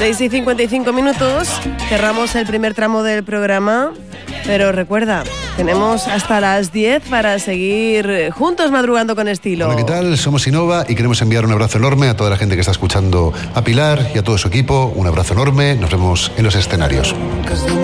6:55, cerramos el primer tramo del programa, pero recuerda, tenemos hasta las 10 para seguir juntos madrugando con estilo. Hola, ¿qué tal? Somos Innova y queremos enviar un abrazo enorme a toda la gente que está escuchando a Pilar y a todo su equipo. Un abrazo enorme, nos vemos en los escenarios.